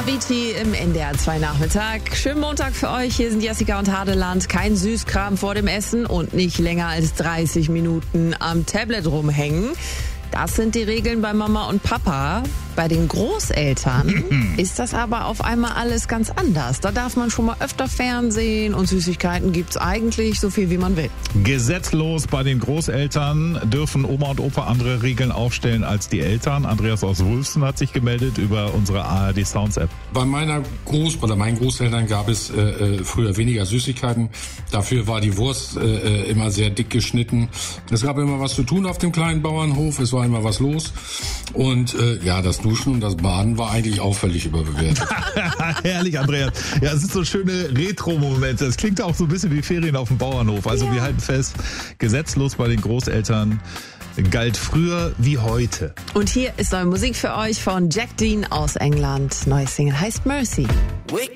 Avicii im NDR 2 Nachmittag. Schönen Montag für euch. Hier sind Jessica und Hadeland. Kein Süßkram vor dem Essen und nicht länger als 30 Minuten am Tablet rumhängen. Das sind die Regeln bei Mama und Papa. Bei den Großeltern ist das aber auf einmal alles ganz anders. Da darf man schon mal öfter Fernsehen und Süßigkeiten gibt's eigentlich so viel, wie man will. Gesetzlos bei den Großeltern dürfen Oma und Opa andere Regeln aufstellen als die Eltern. Andreas aus Wulfsen hat sich gemeldet über unsere ARD Sounds App. Bei meinen Großeltern gab es früher weniger Süßigkeiten. Dafür war die Wurst immer sehr dick geschnitten. Es gab immer was zu tun auf dem kleinen Bauernhof. Es war immer was los. Und das Duschen und das Baden war eigentlich auch völlig überbewertet. Herrlich, Andreas. Ja, es sind so schöne Retro-Momente. Es klingt auch so ein bisschen wie Ferien auf dem Bauernhof. Also wir halten fest, gesetzlos bei den Großeltern galt früher wie heute. Und hier ist neue Musik für euch von Jack Dean aus England. Neue Single heißt Mercy.